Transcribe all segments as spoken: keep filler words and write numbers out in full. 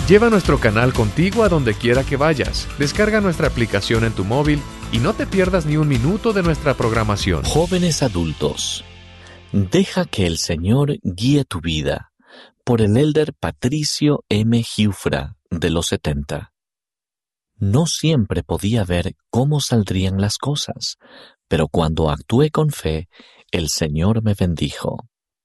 Lleva nuestro canal contigo a donde quiera que vayas. Descarga nuestra aplicación en tu móvil y no te pierdas ni un minuto de nuestra programación. Jóvenes adultos, deja que el Señor guíe tu vida. Por el elder Patricio M. Giuffra, de los setenta. No siempre podía ver cómo saldrían las cosas, pero cuando actué con fe, el Señor me bendijo.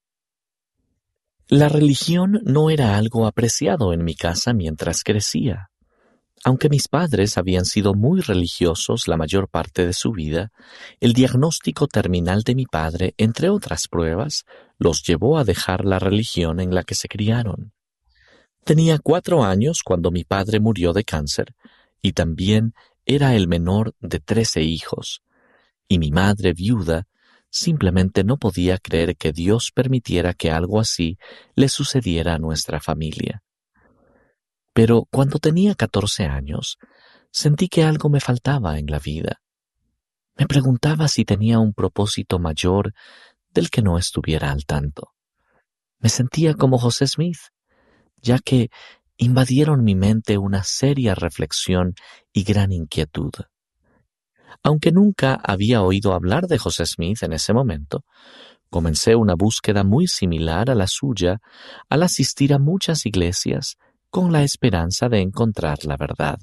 La religión no era algo apreciado en mi casa mientras crecía. Aunque mis padres habían sido muy religiosos la mayor parte de su vida, el diagnóstico terminal de mi padre, entre otras pruebas, los llevó a dejar la religión en la que se criaron. Tenía cuatro años cuando mi padre murió de cáncer, y también era el menor de trece hijos, y mi madre viuda simplemente no podía creer que Dios permitiera que algo así le sucediera a nuestra familia. Pero cuando tenía catorce años, sentí que algo me faltaba en la vida. Me preguntaba si tenía un propósito mayor del que no estuviera al tanto. Me sentía como José Smith, ya que invadieron mi mente una seria reflexión y gran inquietud. Aunque nunca había oído hablar de José Smith en ese momento, comencé una búsqueda muy similar a la suya al asistir a muchas iglesias con la esperanza de encontrar la verdad.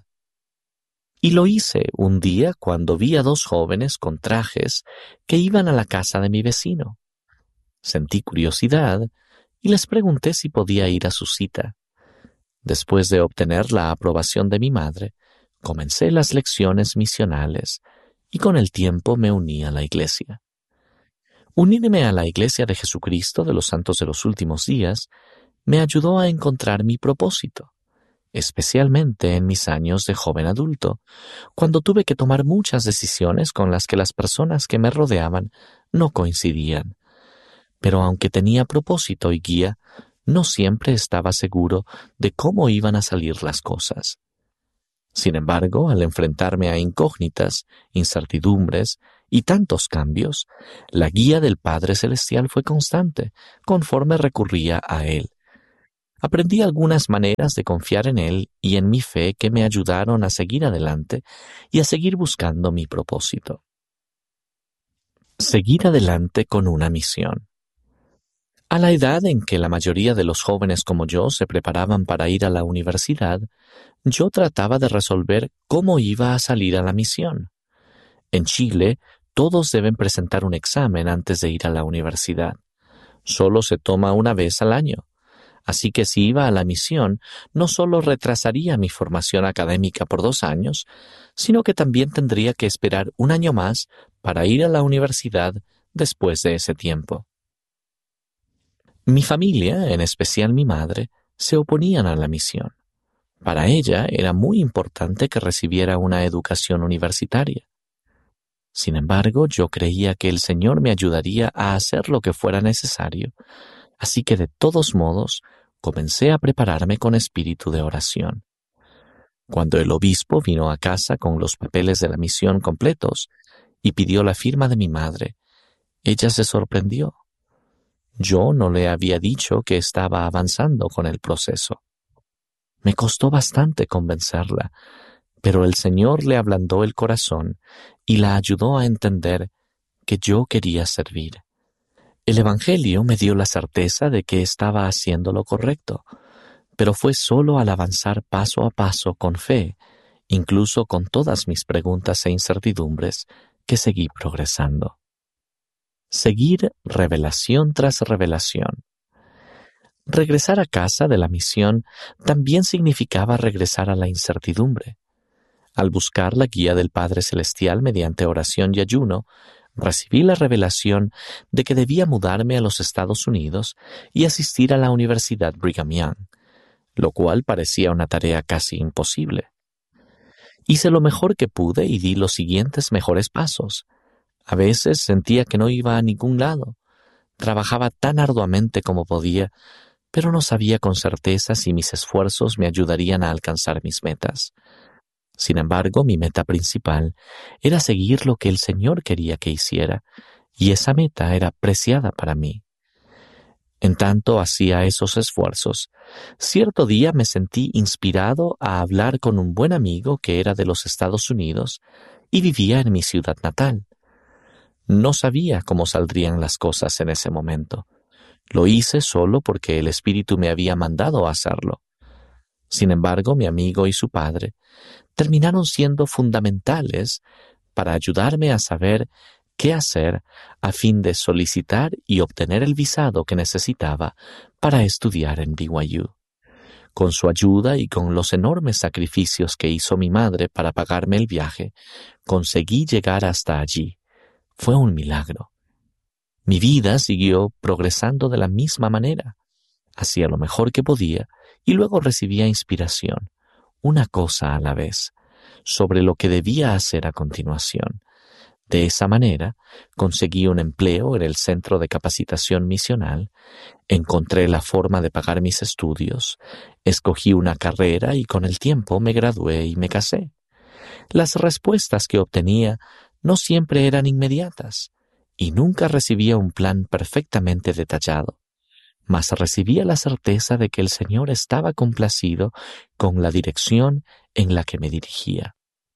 Y lo hice un día cuando vi a dos jóvenes con trajes que iban a la casa de mi vecino. Sentí curiosidad y les pregunté si podía ir a su cita. Después de obtener la aprobación de mi madre, comencé las lecciones misionales y con el tiempo me uní a la iglesia. Unirme a la Iglesia de Jesucristo de los Santos de los Últimos Días me ayudó a encontrar mi propósito, especialmente en mis años de joven adulto, cuando tuve que tomar muchas decisiones con las que las personas que me rodeaban no coincidían. Pero aunque tenía propósito y guía, no siempre estaba seguro de cómo iban a salir las cosas. Sin embargo, al enfrentarme a incógnitas, incertidumbres y tantos cambios, la guía del Padre Celestial fue constante, conforme recurría a Él. Aprendí algunas maneras de confiar en Él y en mi fe que me ayudaron a seguir adelante y a seguir buscando mi propósito. Seguir adelante con una misión. A la edad en que la mayoría de los jóvenes como yo se preparaban para ir a la universidad, yo trataba de resolver cómo iba a salir a la misión. En Chile, todos deben presentar un examen antes de ir a la universidad. Solo se toma una vez al año. Así que si iba a la misión, no solo retrasaría mi formación académica por dos años, sino que también tendría que esperar un año más para ir a la universidad después de ese tiempo. Mi familia, en especial mi madre, se oponían a la misión. Para ella era muy importante que recibiera una educación universitaria. Sin embargo, yo creía que el Señor me ayudaría a hacer lo que fuera necesario, así que de todos modos comencé a prepararme con espíritu de oración. Cuando el obispo vino a casa con los papeles de la misión completos y pidió la firma de mi madre, ella se sorprendió. Yo no le había dicho que estaba avanzando con el proceso. Me costó bastante convencerla, pero el Señor le ablandó el corazón y la ayudó a entender que yo quería servir. El Evangelio me dio la certeza de que estaba haciendo lo correcto, pero fue solo al avanzar paso a paso con fe, incluso con todas mis preguntas e incertidumbres, que seguí progresando. Seguir revelación tras revelación. Regresar a casa de la misión también significaba regresar a la incertidumbre. Al buscar la guía del Padre Celestial mediante oración y ayuno, recibí la revelación de que debía mudarme a los Estados Unidos y asistir a la Universidad Brigham Young, lo cual parecía una tarea casi imposible. Hice lo mejor que pude y di los siguientes mejores pasos. A veces sentía que no iba a ningún lado. Trabajaba tan arduamente como podía, pero no sabía con certeza si mis esfuerzos me ayudarían a alcanzar mis metas. Sin embargo, mi meta principal era seguir lo que el Señor quería que hiciera, y esa meta era preciada para mí. En tanto hacía esos esfuerzos, cierto día me sentí inspirado a hablar con un buen amigo que era de los Estados Unidos y vivía en mi ciudad natal. No sabía cómo saldrían las cosas en ese momento. Lo hice solo porque el Espíritu me había mandado a hacerlo. Sin embargo, mi amigo y su padre terminaron siendo fundamentales para ayudarme a saber qué hacer a fin de solicitar y obtener el visado que necesitaba para estudiar en B Y U. Con su ayuda y con los enormes sacrificios que hizo mi madre para pagarme el viaje, conseguí llegar hasta allí. Fue un milagro. Mi vida siguió progresando de la misma manera. Hacía lo mejor que podía y luego recibía inspiración, una cosa a la vez, sobre lo que debía hacer a continuación. De esa manera, conseguí un empleo en el Centro de Capacitación Misional, encontré la forma de pagar mis estudios, escogí una carrera y con el tiempo me gradué y me casé. Las respuestas que obtenía no siempre eran inmediatas y nunca recibía un plan perfectamente detallado, mas recibía la certeza de que el Señor estaba complacido con la dirección en la que me dirigía.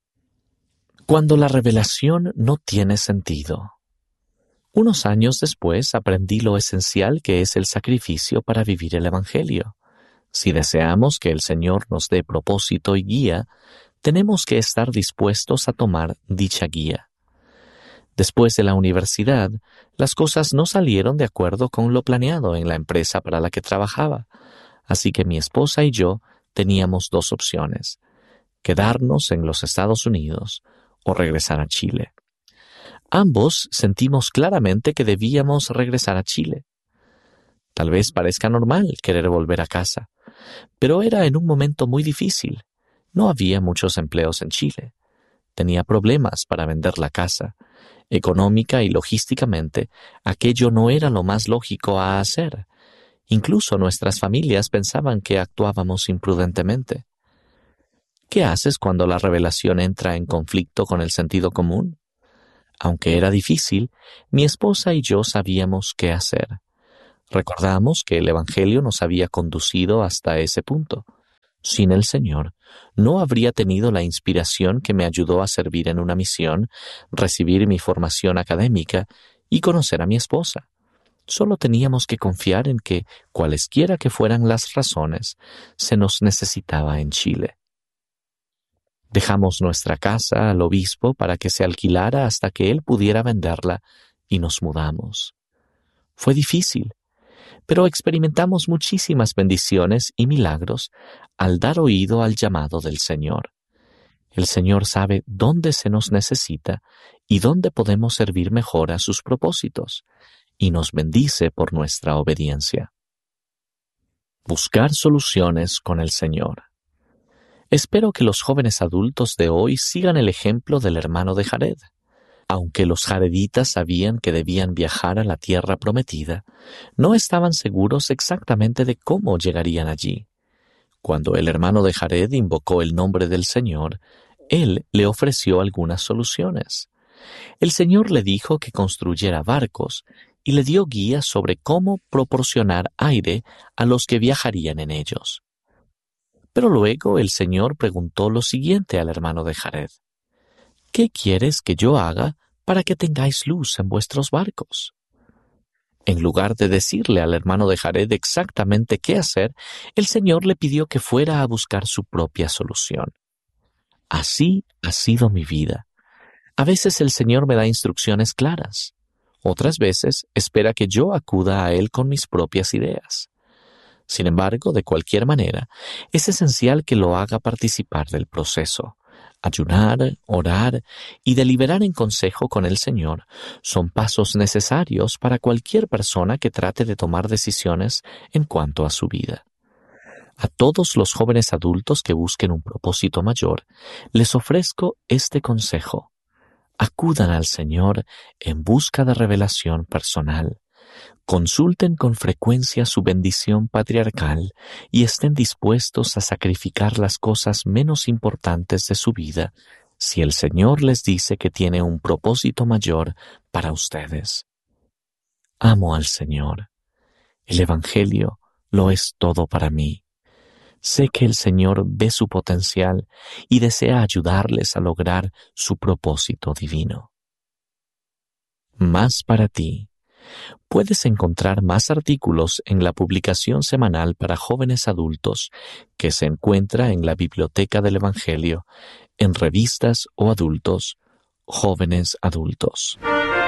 Cuando la revelación no tiene sentido. Unos años después aprendí lo esencial que es el sacrificio para vivir el Evangelio. Si deseamos que el Señor nos dé propósito y guía, tenemos que estar dispuestos a tomar dicha guía. Después de la universidad, las cosas no salieron de acuerdo con lo planeado en la empresa para la que trabajaba, así que mi esposa y yo teníamos dos opciones: quedarnos en los Estados Unidos o regresar a Chile. Ambos sentimos claramente que debíamos regresar a Chile. Tal vez parezca normal querer volver a casa, pero era en un momento muy difícil. No había muchos empleos en Chile. Tenía problemas para vender la casa. Económica y logísticamente, aquello no era lo más lógico a hacer. Incluso nuestras familias pensaban que actuábamos imprudentemente. ¿Qué haces cuando la revelación entra en conflicto con el sentido común? Aunque era difícil, mi esposa y yo sabíamos qué hacer. Recordamos que el Evangelio nos había conducido hasta ese punto. Sin el Señor, no habría tenido la inspiración que me ayudó a servir en una misión, recibir mi formación académica y conocer a mi esposa. Solo teníamos que confiar en que, cualesquiera que fueran las razones, se nos necesitaba en Chile. Dejamos nuestra casa al obispo para que se alquilara hasta que él pudiera venderla y nos mudamos. Fue difícil, pero experimentamos muchísimas bendiciones y milagros al dar oído al llamado del Señor. El Señor sabe dónde se nos necesita y dónde podemos servir mejor a sus propósitos, y nos bendice por nuestra obediencia. Buscar soluciones con el Señor. Espero que los jóvenes adultos de hoy sigan el ejemplo del hermano de Jared. Aunque los jareditas sabían que debían viajar a la tierra prometida, no estaban seguros exactamente de cómo llegarían allí. Cuando el hermano de Jared invocó el nombre del Señor, él le ofreció algunas soluciones. El Señor le dijo que construyera barcos y le dio guías sobre cómo proporcionar aire a los que viajarían en ellos. Pero luego el Señor preguntó lo siguiente al hermano de Jared: ¿qué quieres que yo haga para que tengáis luz en vuestros barcos? En lugar de decirle al hermano de Jared exactamente qué hacer, el Señor le pidió que fuera a buscar su propia solución. Así ha sido mi vida. A veces el Señor me da instrucciones claras. Otras veces espera que yo acuda a Él con mis propias ideas. Sin embargo, de cualquier manera, es esencial que lo haga participar del proceso. Ayunar, orar y deliberar en consejo con el Señor son pasos necesarios para cualquier persona que trate de tomar decisiones en cuanto a su vida. A todos los jóvenes adultos que busquen un propósito mayor, les ofrezco este consejo. Acudan al Señor en busca de revelación personal. Consulten con frecuencia su bendición patriarcal y estén dispuestos a sacrificar las cosas menos importantes de su vida si el Señor les dice que tiene un propósito mayor para ustedes. Amo al Señor. El Evangelio lo es todo para mí. Sé que el Señor ve su potencial y desea ayudarles a lograr su propósito divino. Más para ti. Puedes encontrar más artículos en la publicación semanal para jóvenes adultos que se encuentra en la Biblioteca del Evangelio, en revistas o adultos, jóvenes adultos.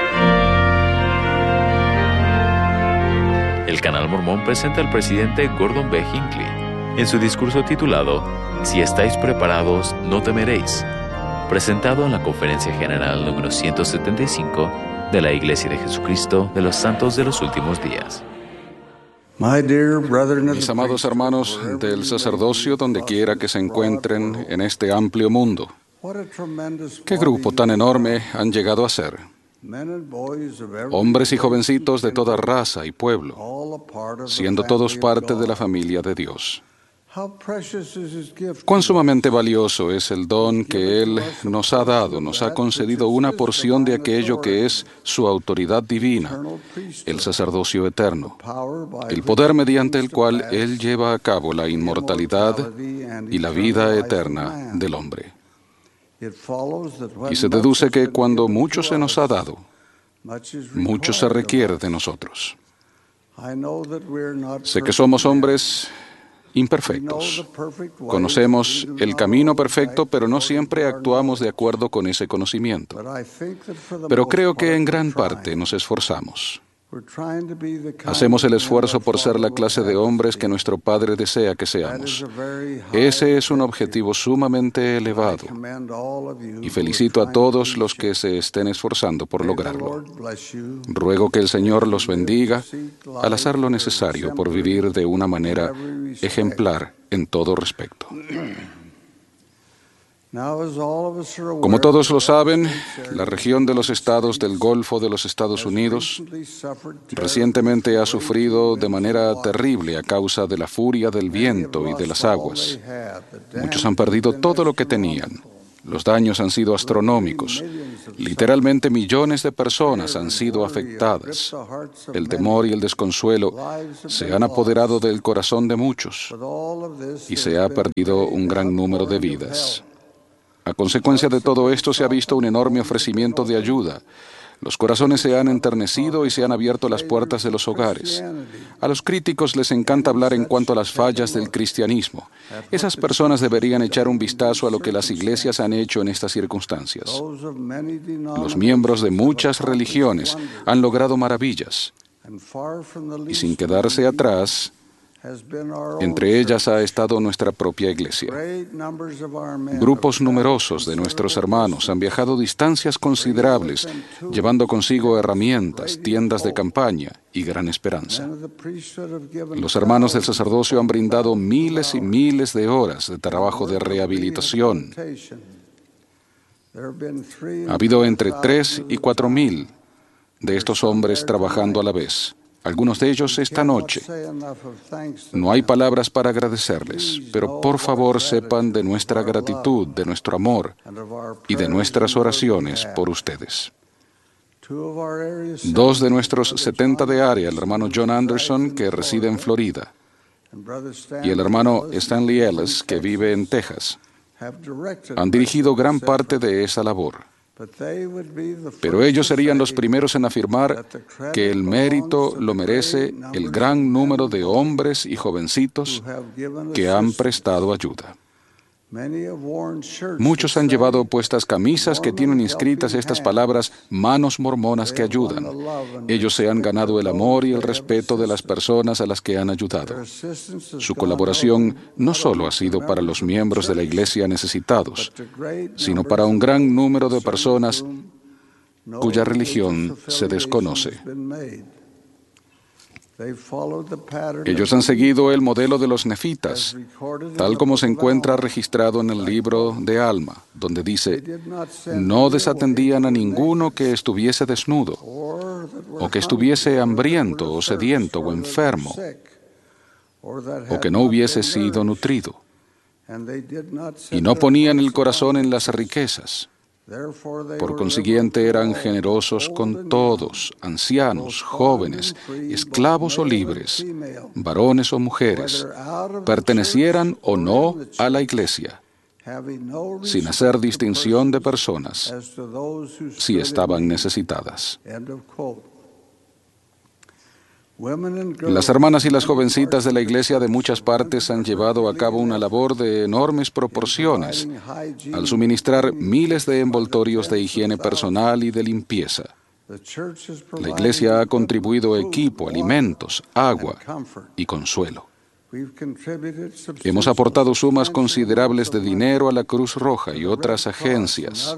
El Canal Mormón presenta al presidente Gordon B. Hinckley en su discurso titulado Si estáis preparados, no temeréis, presentado en la Conferencia General número ciento setenta y cinco de la Iglesia de Jesucristo de los Santos de los Últimos Días. Mis amados hermanos del sacerdocio, donde quiera que se encuentren en este amplio mundo, ¿qué grupo tan enorme han llegado a ser? Hombres y jovencitos de toda raza y pueblo, siendo todos parte de la familia de Dios. Cuán sumamente valioso es el don que Él nos ha dado, nos ha concedido una porción de aquello que es su autoridad divina, el sacerdocio eterno, el poder mediante el cual Él lleva a cabo la inmortalidad y la vida eterna del hombre. Y se deduce que cuando mucho se nos ha dado, mucho se requiere de nosotros. Sé que somos hombres imperfectos. Conocemos el camino perfecto, pero no siempre actuamos de acuerdo con ese conocimiento. Pero creo que en gran parte nos esforzamos. Hacemos el esfuerzo por ser la clase de hombres que nuestro Padre desea que seamos. Ese es un objetivo sumamente elevado y felicito a todos los que se estén esforzando por lograrlo. Ruego que el Señor los bendiga al hacer lo necesario por vivir de una manera ejemplar en todo respecto. Como todos lo saben, la región de los estados del Golfo de los Estados Unidos recientemente ha sufrido de manera terrible a causa de la furia del viento y de las aguas. Muchos han perdido todo lo que tenían. Los daños han sido astronómicos. Literalmente millones de personas han sido afectadas. El temor y el desconsuelo se han apoderado del corazón de muchos y se ha perdido un gran número de vidas. A consecuencia de todo esto se ha visto un enorme ofrecimiento de ayuda. Los corazones se han enternecido y se han abierto las puertas de los hogares. A los críticos les encanta hablar en cuanto a las fallas del cristianismo. Esas personas deberían echar un vistazo a lo que las iglesias han hecho en estas circunstancias. Los miembros de muchas religiones han logrado maravillas. Y sin quedarse atrás, entre ellas ha estado nuestra propia iglesia. Grupos numerosos de nuestros hermanos han viajado distancias considerables, llevando consigo herramientas, tiendas de campaña y gran esperanza. Los hermanos del sacerdocio han brindado miles y miles de horas de trabajo de rehabilitación. Ha habido entre tres y cuatro mil de estos hombres trabajando a la vez. Algunos de ellos esta noche. No hay palabras para agradecerles, pero por favor sepan de nuestra gratitud, de nuestro amor y de nuestras oraciones por ustedes. Dos de nuestros setenta de área, el hermano John Anderson, que reside en Florida, y el hermano Stanley Ellis, que vive en Texas, han dirigido gran parte de esa labor. Pero ellos serían los primeros en afirmar que el mérito lo merece el gran número de hombres y jovencitos que han prestado ayuda. Muchos han llevado puestas camisas que tienen inscritas estas palabras, manos mormonas que ayudan. Ellos se han ganado el amor y el respeto de las personas a las que han ayudado. Su colaboración no solo ha sido para los miembros de la iglesia necesitados, sino para un gran número de personas cuya religión se desconoce. Ellos han seguido el modelo de los nefitas, tal como se encuentra registrado en el libro de Alma, donde dice, no desatendían a ninguno que estuviese desnudo, o que estuviese hambriento, o sediento, o enfermo, o que no hubiese sido nutrido. Y no ponían el corazón en las riquezas, Por consiguiente, eran generosos con todos, ancianos, jóvenes, esclavos o libres, varones o mujeres, pertenecieran o no a la iglesia, sin hacer distinción de personas, si estaban necesitadas. Las hermanas y las jovencitas de la iglesia de muchas partes han llevado a cabo una labor de enormes proporciones al suministrar miles de envoltorios de higiene personal y de limpieza. La iglesia ha contribuido equipo, alimentos, agua y consuelo. Hemos aportado sumas considerables de dinero a la Cruz Roja y otras agencias.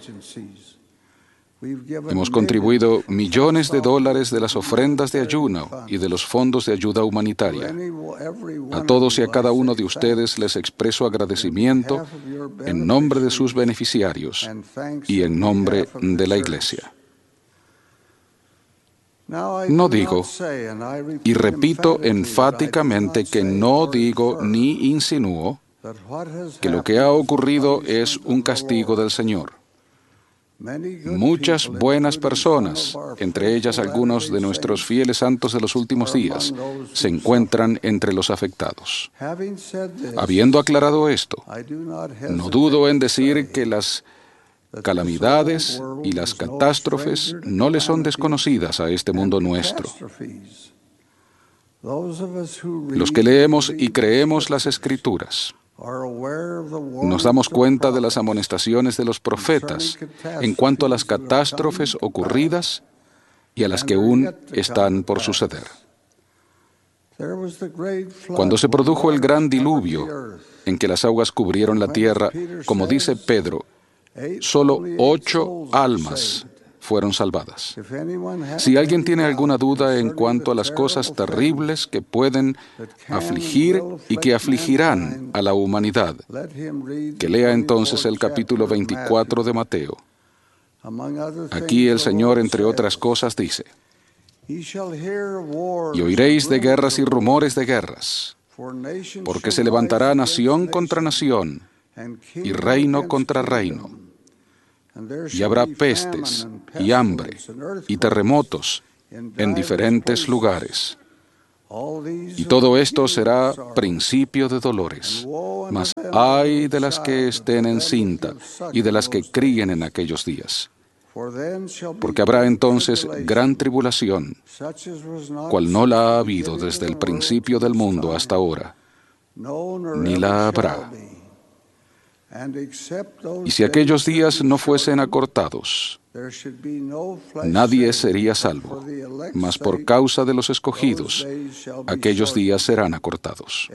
Hemos contribuido millones de dólares de las ofrendas de ayuno y de los fondos de ayuda humanitaria. A todos y a cada uno de ustedes les expreso agradecimiento en nombre de sus beneficiarios y en nombre de la Iglesia. No digo, y repito enfáticamente que no digo ni insinúo, que lo que ha ocurrido es un castigo del Señor. Muchas buenas personas, entre ellas algunos de nuestros fieles santos de los últimos días, se encuentran entre los afectados. Habiendo aclarado esto, no dudo en decir que las calamidades y las catástrofes no le son desconocidas a este mundo nuestro. Los que leemos y creemos las Escrituras nos damos cuenta de las amonestaciones de los profetas en cuanto a las catástrofes ocurridas y a las que aún están por suceder. Cuando se produjo el gran diluvio, en que las aguas cubrieron la tierra, como dice Pedro, solo ocho almas fueron salvadas. Si alguien tiene alguna duda en cuanto a las cosas terribles que pueden afligir y que afligirán a la humanidad, que lea entonces el capítulo veinticuatro de Mateo. Aquí el Señor, entre otras cosas, dice: y oiréis de guerras y rumores de guerras, porque se levantará nación contra nación y reino contra reino. Y habrá pestes y hambre y terremotos en diferentes lugares. Y todo esto será principio de dolores. Mas ay de las que estén encinta y de las que críen en aquellos días. Porque habrá entonces gran tribulación, cual no la ha habido desde el principio del mundo hasta ahora, ni la habrá. Y si aquellos días no fuesen acortados, nadie sería salvo, mas por causa de los escogidos, aquellos días serán acortados.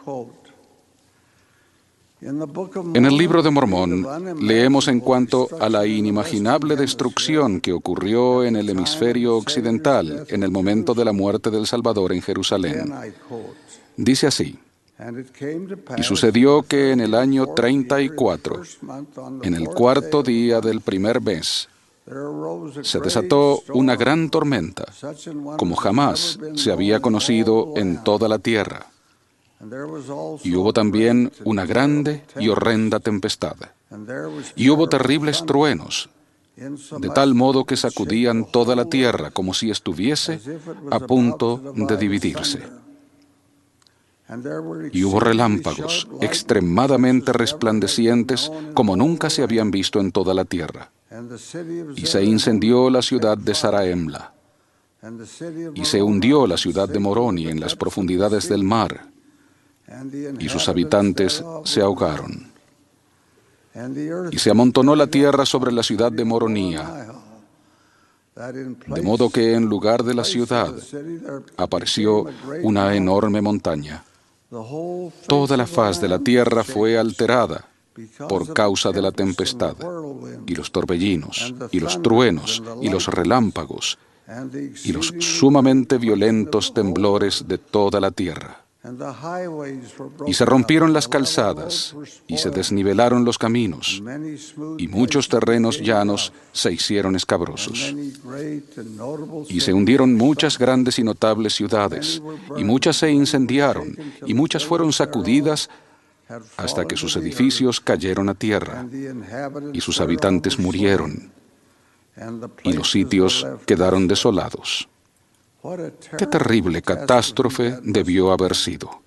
En el libro de Mormón leemos en cuanto a la inimaginable destrucción que ocurrió en el hemisferio occidental en el momento de la muerte del Salvador en Jerusalén. Dice así: y sucedió que en el año treinta y cuatro, en el cuarto día del primer mes, se desató una gran tormenta, como jamás se había conocido en toda la tierra. Y hubo también una grande y horrenda tempestad. Y hubo terribles truenos, de tal modo que sacudían toda la tierra como si estuviese a punto de dividirse. Y hubo relámpagos extremadamente resplandecientes como nunca se habían visto en toda la tierra. Y se incendió la ciudad de Saraemla. Y se hundió la ciudad de Moroni en las profundidades del mar. Y sus habitantes se ahogaron. Y se amontonó la tierra sobre la ciudad de Moronía, de modo que en lugar de la ciudad apareció una enorme montaña. Toda la faz de la tierra fue alterada por causa de la tempestad, y los torbellinos, y los truenos, y los relámpagos, y los sumamente violentos temblores de toda la tierra. Y se rompieron las calzadas, y se desnivelaron los caminos, y muchos terrenos llanos se hicieron escabrosos. Y se hundieron muchas grandes y notables ciudades, y muchas se incendiaron, y muchas fueron sacudidas hasta que sus edificios cayeron a tierra y sus habitantes murieron y los sitios quedaron desolados. ¡Qué terrible catástrofe debió haber sido!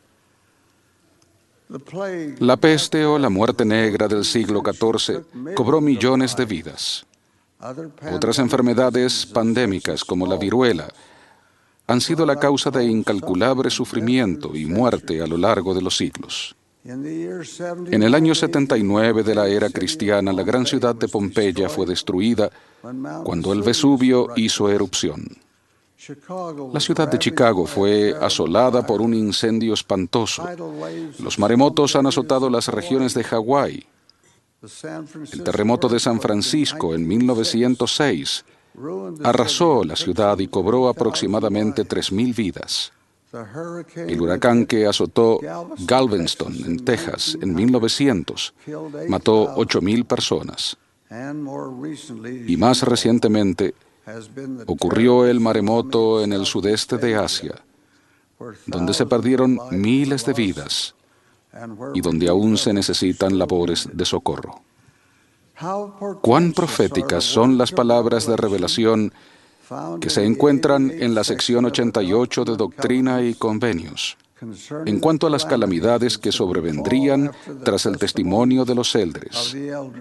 La peste o la muerte negra del siglo catorce cobró millones de vidas. Otras enfermedades pandémicas, como la viruela, han sido la causa de incalculable sufrimiento y muerte a lo largo de los siglos. En el año setenta y nueve de la era cristiana, la gran ciudad de Pompeya fue destruida cuando el Vesubio hizo erupción. La ciudad de Chicago fue asolada por un incendio espantoso. Los maremotos han azotado las regiones de Hawái. El terremoto de San Francisco en mil novecientos seis arrasó la ciudad y cobró aproximadamente tres mil vidas. El huracán que azotó Galveston, en Texas, en mil novecientos, mató ocho mil personas. Y más recientemente, ocurrió el maremoto en el sudeste de Asia, donde se perdieron miles de vidas y donde aún se necesitan labores de socorro. Cuán proféticas son las palabras de revelación que se encuentran en la sección ochenta y ocho de Doctrina y Convenios, en cuanto a las calamidades que sobrevendrían tras el testimonio de los eldres.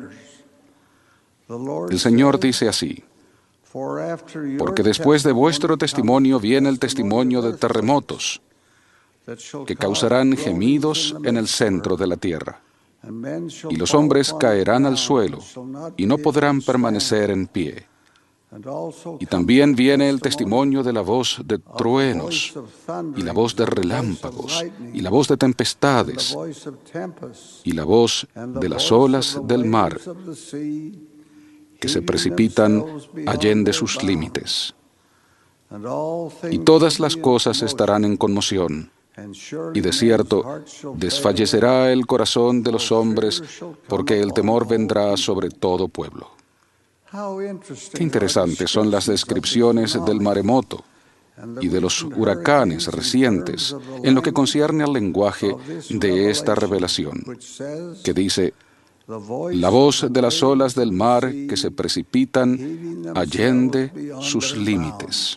El Señor dice así: porque después de vuestro testimonio viene el testimonio de terremotos, que causarán gemidos en el centro de la tierra. Y los hombres caerán al suelo, y no podrán permanecer en pie. Y también viene el testimonio de la voz de truenos, y la voz de relámpagos, y la voz de tempestades, y la voz de las olas del mar, que se precipitan allende sus límites. Y todas las cosas estarán en conmoción, y de cierto desfallecerá el corazón de los hombres, porque el temor vendrá sobre todo pueblo. Qué interesantes son las descripciones del maremoto y de los huracanes recientes en lo que concierne al lenguaje de esta revelación, que dice: la voz de las olas del mar que se precipitan allende sus límites.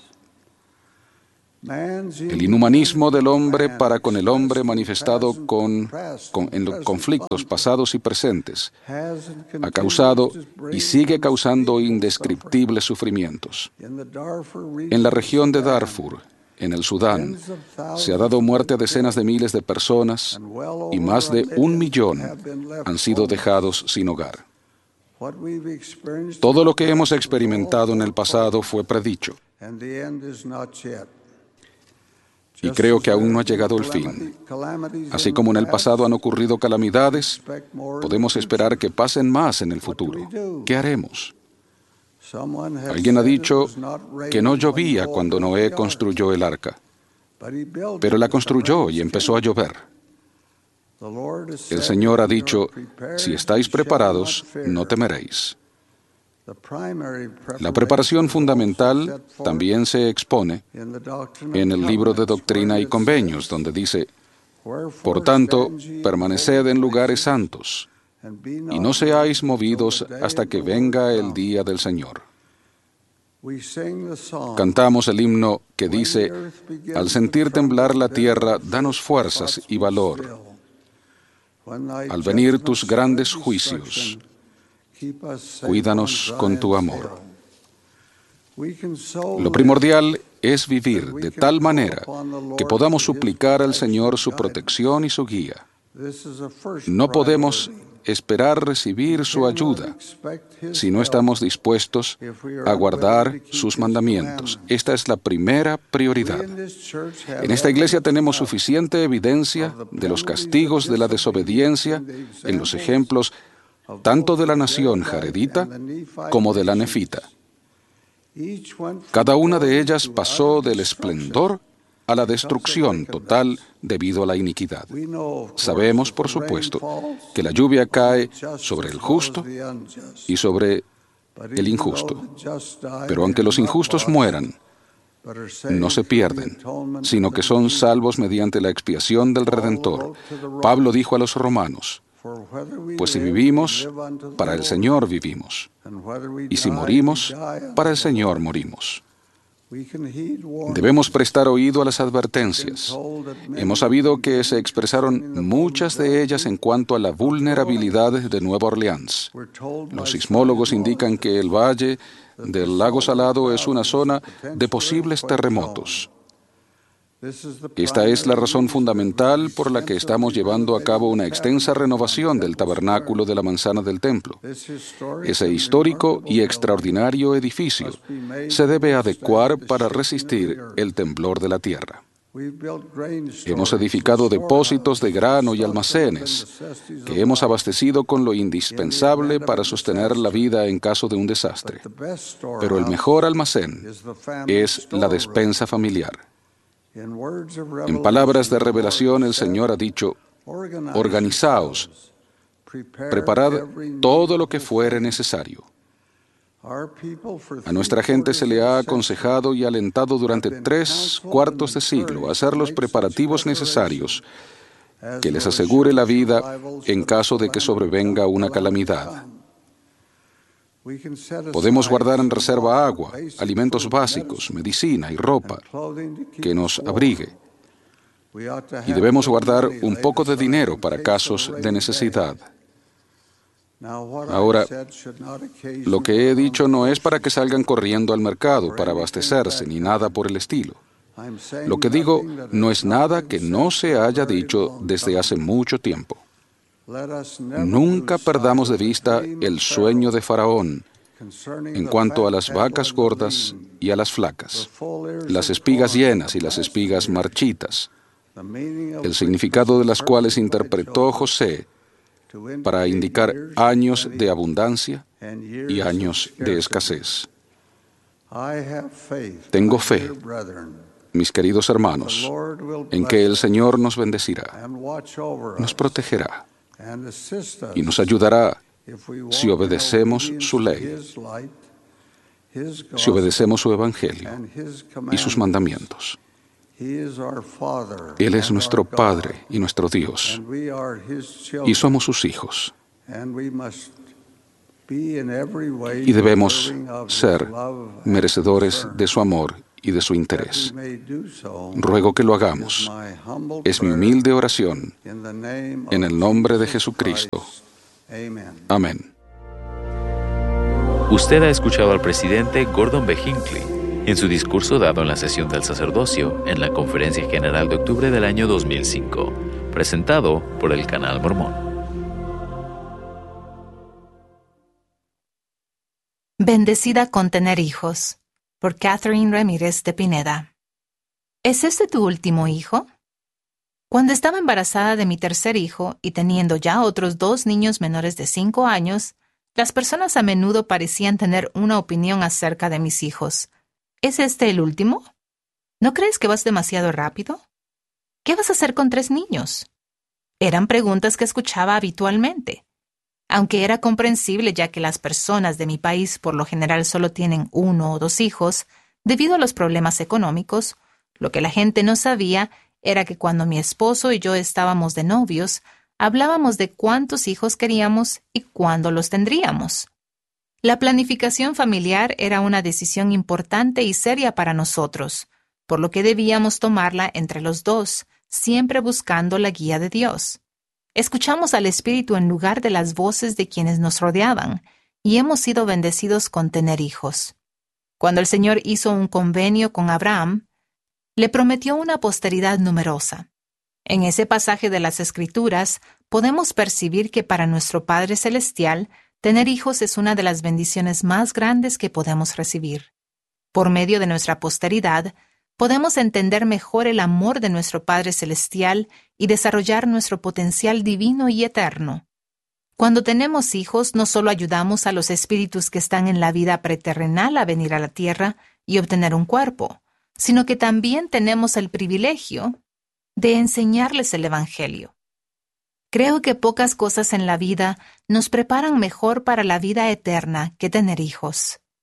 El inhumanismo del hombre para con el hombre manifestado con, con, en los conflictos pasados y presentes ha causado y sigue causando indescriptibles sufrimientos. En la región de Darfur, en el Sudán, se ha dado muerte a decenas de miles de personas y más de un millón han sido dejados sin hogar. Todo lo que hemos experimentado en el pasado fue predicho. Y creo que aún no ha llegado el fin. Así como en el pasado han ocurrido calamidades, podemos esperar que pasen más en el futuro. ¿Qué haremos? Alguien ha dicho que no llovía cuando Noé construyó el arca, pero la construyó y empezó a llover. El Señor ha dicho: si estáis preparados, no temeréis. La preparación fundamental también se expone en el libro de Doctrina y Convenios, donde dice: por tanto, permaneced en lugares santos, y no seáis movidos hasta que venga el día del Señor. Cantamos el himno que dice: al sentir temblar la tierra, danos fuerzas y valor. Al venir tus grandes juicios, cuídanos con tu amor. Lo primordial es vivir de tal manera que podamos suplicar al Señor su protección y su guía. No podemos esperar recibir su ayuda si no estamos dispuestos a guardar sus mandamientos. Esta es la primera prioridad. En esta iglesia tenemos suficiente evidencia de los castigos de la desobediencia en los ejemplos tanto de la nación jaredita como de la nefita. Cada una de ellas pasó del esplendor a la destrucción total debido a la iniquidad. Sabemos, por supuesto, que la lluvia cae sobre el justo y sobre el injusto. Pero aunque los injustos mueran, no se pierden, sino que son salvos mediante la expiación del Redentor. Pablo dijo a los romanos, pues si vivimos, para el Señor vivimos, y si morimos, para el Señor morimos. Debemos prestar oído a las advertencias. Hemos sabido que se expresaron muchas de ellas en cuanto a la vulnerabilidad de Nueva Orleans. Los sismólogos indican que el valle del lago Salado es una zona de posibles terremotos. Esta es la razón fundamental por la que estamos llevando a cabo una extensa renovación del tabernáculo de la manzana del templo. Ese histórico y extraordinario edificio se debe adecuar para resistir el temblor de la tierra. Hemos edificado depósitos de grano y almacenes que hemos abastecido con lo indispensable para sostener la vida en caso de un desastre. Pero el mejor almacén es la despensa familiar. En palabras de revelación, el Señor ha dicho, organizaos, preparad todo lo que fuere necesario. A nuestra gente se le ha aconsejado y alentado durante tres cuartos de siglo a hacer los preparativos necesarios que les asegure la vida en caso de que sobrevenga una calamidad. Podemos guardar en reserva agua, alimentos básicos, medicina y ropa que nos abrigue. Y debemos guardar un poco de dinero para casos de necesidad. Ahora, lo que he dicho no es para que salgan corriendo al mercado para abastecerse ni nada por el estilo. Lo que digo no es nada que no se haya dicho desde hace mucho tiempo. Nunca perdamos de vista el sueño de Faraón en cuanto a las vacas gordas y a las flacas, las espigas llenas y las espigas marchitas, el significado de las cuales interpretó José para indicar años de abundancia y años de escasez. Tengo fe, mis queridos hermanos, en que el Señor nos bendecirá, nos protegerá y nos ayudará si obedecemos su ley, si obedecemos su evangelio y sus mandamientos. Él es nuestro Padre y nuestro Dios, y somos sus hijos. Y debemos ser merecedores de su amor y de su interés. Ruego que lo hagamos. Es mi humilde oración en el nombre de Jesucristo. Amén. Usted ha escuchado al presidente Gordon B. Hinckley en su discurso dado en la sesión del sacerdocio en la Conferencia General de octubre del año dos mil cinco, presentado por el Canal Mormón. Bendecida con tener hijos, por Catherine Ramírez de Pineda. ¿Es este tu último hijo? Cuando estaba embarazada de mi tercer hijo y teniendo ya otros dos niños menores de cinco años, las personas a menudo parecían tener una opinión acerca de mis hijos. ¿Es este el último? ¿No crees que vas demasiado rápido? ¿Qué vas a hacer con tres niños? Eran preguntas que escuchaba habitualmente. Aunque era comprensible ya que las personas de mi país por lo general solo tienen uno o dos hijos, debido a los problemas económicos, lo que la gente no sabía era que cuando mi esposo y yo estábamos de novios, hablábamos de cuántos hijos queríamos y cuándo los tendríamos. La planificación familiar era una decisión importante y seria para nosotros, por lo que debíamos tomarla entre los dos, siempre buscando la guía de Dios. Escuchamos al Espíritu en lugar de las voces de quienes nos rodeaban, y hemos sido bendecidos con tener hijos. Cuando el Señor hizo un convenio con Abraham, le prometió una posteridad numerosa. En ese pasaje de las Escrituras podemos percibir que para nuestro Padre Celestial, tener hijos es una de las bendiciones más grandes que podemos recibir. Por medio de nuestra posteridad, podemos entender mejor el amor de nuestro Padre Celestial y desarrollar nuestro potencial divino y eterno. Cuando tenemos hijos, no solo ayudamos a los espíritus que están en la vida preterrenal a venir a la tierra y obtener un cuerpo, sino que también tenemos el privilegio de enseñarles el Evangelio. Creo que pocas cosas en la vida nos preparan mejor para la vida eterna que tener hijos.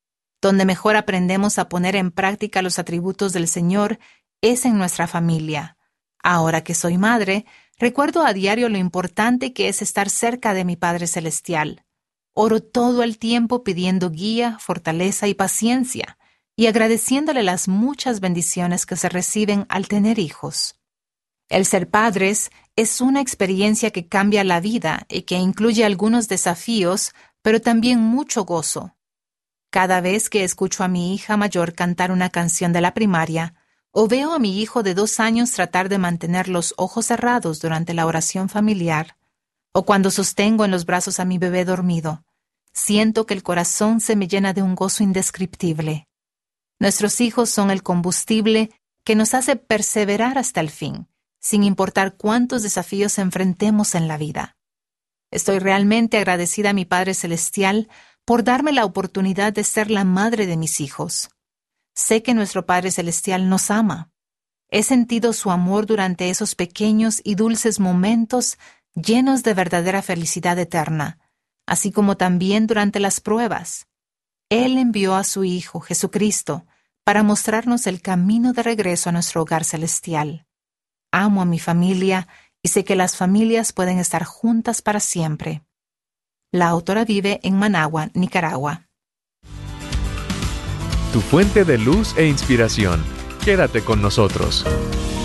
Donde mejor aprendemos a poner en práctica los atributos del Señor es en nuestra familia. Ahora que soy madre, recuerdo a diario lo importante que es estar cerca de mi Padre Celestial. Oro todo el tiempo pidiendo guía, fortaleza y paciencia, y agradeciéndole las muchas bendiciones que se reciben al tener hijos. El ser padres es una experiencia que cambia la vida y que incluye algunos desafíos, pero también mucho gozo. Cada vez que escucho a mi hija mayor cantar una canción de la primaria, o veo a mi hijo de dos años tratar de mantener los ojos cerrados durante la oración familiar, o cuando sostengo en los brazos a mi bebé dormido, siento que el corazón se me llena de un gozo indescriptible. Nuestros hijos son el combustible que nos hace perseverar hasta el fin, sin importar cuántos desafíos enfrentemos en la vida. Estoy realmente agradecida a mi Padre Celestial por darme la oportunidad de ser la madre de mis hijos. Sé que nuestro Padre Celestial nos ama. He sentido su amor durante esos pequeños y dulces momentos llenos de verdadera felicidad eterna, así como también durante las pruebas. Él envió a su Hijo, Jesucristo, para mostrarnos el camino de regreso a nuestro hogar celestial. Amo a mi familia y sé que las familias pueden estar juntas para siempre. La autora vive en Managua, Nicaragua. Tu fuente de luz e inspiración. Quédate con nosotros.